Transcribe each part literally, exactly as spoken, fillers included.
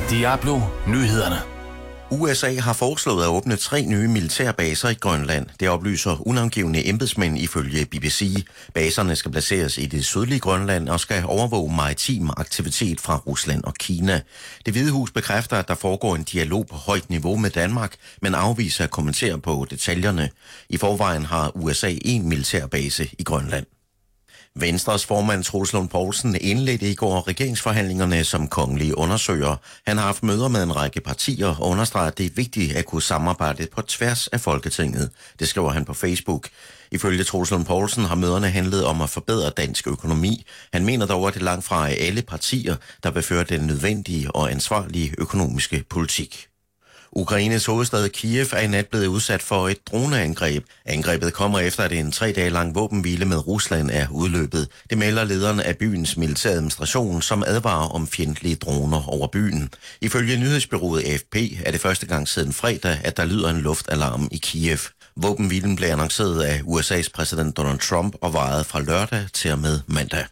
Diablo Nyhederne. U S A har foreslået at åbne tre nye militærbaser i Grønland. Det oplyser unavngivne embedsmænd ifølge B B C. Baserne skal placeres i det sydlige Grønland og skal overvåge maritim aktivitet fra Rusland og Kina. Det Hvide Hus bekræfter, at der foregår en dialog på højt niveau med Danmark, men afviser at kommentere på detaljerne. I forvejen har U S A en militærbase i Grønland. Venstres formand Troels Lund Poulsen indledte i går regeringsforhandlingerne som kongelig undersøger. Han har haft møder med en række partier og understreger, at det er vigtigt at kunne samarbejde på tværs af Folketinget. Det skriver han på Facebook. Ifølge Troels Lund Poulsen har møderne handlet om at forbedre dansk økonomi. Han mener dog, at det langt fra er alle partier, der vil føre den nødvendige og ansvarlige økonomiske politik. Ukraines hovedstad Kiev er i nat blevet udsat for et droneangreb. Angrebet kommer efter, at en tre dage lang våbenhvile med Rusland er udløbet. Det melder lederen af byens militæradministration, som advarer om fjendtlige droner over byen. Ifølge nyhedsbureauet A F P er det første gang siden fredag, at der lyder en luftalarm i Kiev. Våbenhvilen blev annonceret af U S A's præsident Donald Trump og varede fra lørdag til og med mandag.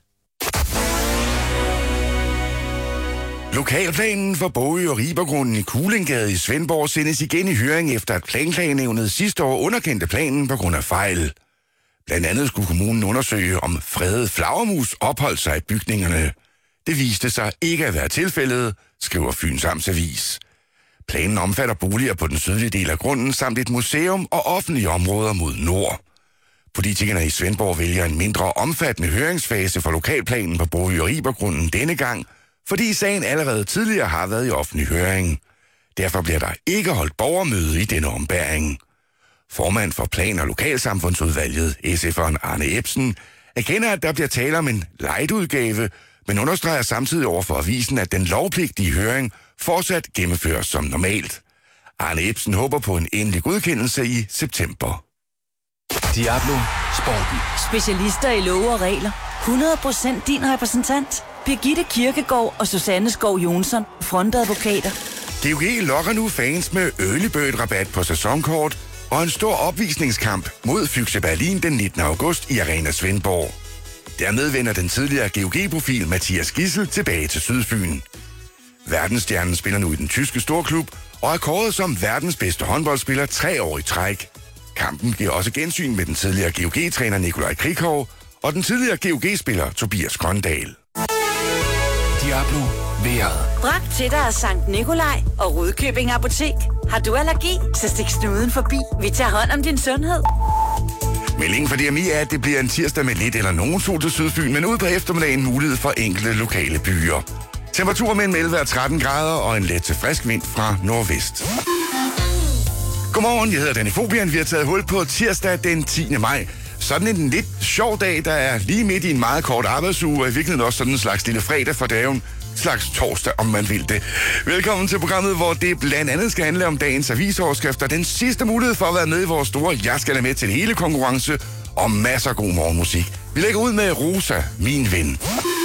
Lokalplanen for Bogø og Ribergrunden i Kuhlengade i Svendborg sendes igen i høring efter, at Planklagenævnet sidste år underkendte planen på grund af fejl. Blandt andet skulle kommunen undersøge, om fredet flagermus opholdt sig i bygningerne. Det viste sig ikke at være tilfældet, skriver Fyns Amtsavis. Planen omfatter boliger på den sydlige del af grunden samt et museum og offentlige områder mod nord. Politikerne i Svendborg vælger en mindre omfattende høringsfase for lokalplanen på Bogø og Ribergrunden denne gang, fordi sagen allerede tidligere har været i offentlig høring. Derfor bliver der ikke holdt borgermøde i denne ombæring. Formand for Plan- og Lokalsamfundsudvalget, S F'eren Arne Ebsen, erkender, at der bliver tale om en light-udgave, men understreger samtidig over for avisen, at den lovpligtige høring fortsat gennemføres som normalt. Arne Ebsen håber på en endelig godkendelse i september. Diablo Sporten. Specialister i love og regler. hundrede procent din repræsentant. Birgitte Kirkegaard og Susanne Skov Jonsson, frontadvokater. G O G lokker nu fans med early bird rabat på sæsonkort og en stor opvisningskamp mod Füchse Berlin den nittende august i Arena Svendborg. Dermed vender den tidligere G O G-profil Mathias Gissel tilbage til Sydfyn. Verdensstjernen spiller nu i den tyske storklub og er kåret som verdens bedste håndboldspiller tre år i træk. Kampen giver også gensyn med den tidligere G O G-træner Nikolaj Krighov og den tidligere G O G-spiller Tobias Grøndal. Diablo vejret. Bragt til dig af Sankt Nikolaj og Rudkøbing Apotek. Har du allergi, så stik snuden forbi. Vi tager hånd om din sundhed. Meldingen for D M I er, at det bliver en tirsdag med lidt eller nogen sol til Sydfyn, men ud på eftermiddagen mulighed for enkelte lokale byer. Temperatur mellem elleve og tretten grader og en let til frisk vind fra nordvest. Godmorgen, jeg hedder Danny Fobian. Vi har taget hul på tirsdag den tiende maj. Sådan en lidt sjov dag, der er lige midt i en meget kort arbejdsuge, og i virkeligheden også sådan en slags lille fredag for dagen. Slags torsdag, om man vil det. Velkommen til programmet, hvor det blandt andet skal handle om dagens avisoverskrifter, den sidste mulighed for at være med i vores store Jeg skal med til det hele konkurrence, og masser af god morgenmusik. Vi lægger ud med Rosa, min ven.